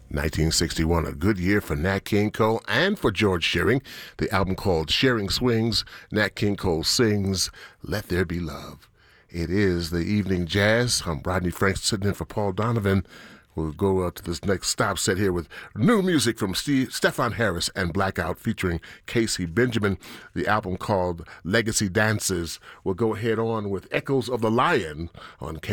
1961, a good year for Nat King Cole and for George Shearing. The album called Shearing Swings, Nat King Cole sings Let There Be Love. It is the Evening Jazz. I'm Rodney Franks sitting in for Paul Donovan. We'll go to this next stop set here with new music from Stefon Harris and Blackout featuring Casey Benjamin. The album called Legacy Dances. We'll go ahead on with Echoes of the Lion on